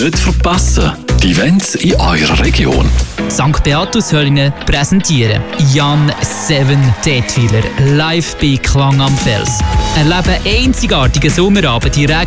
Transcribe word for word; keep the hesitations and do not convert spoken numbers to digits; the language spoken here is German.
Nicht verpassen, die Events in eurer Region. Sankt Beatus Hölline präsentieren Jan Seven Detwiler live bei Klang am Fels. Erleben einzigartige Sommerabend direkt